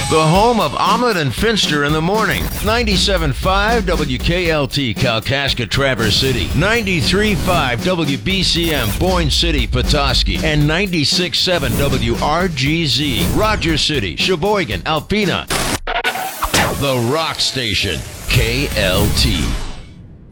The home of Ahmed and Finster in the morning. 97.5 WKLT Kalkaska Traverse City. 93.5 WBCM Boyne City Petoskey. And 96.7 WRGZ Rogers City, Sheboygan, Alpena. The Rock Station. KLT.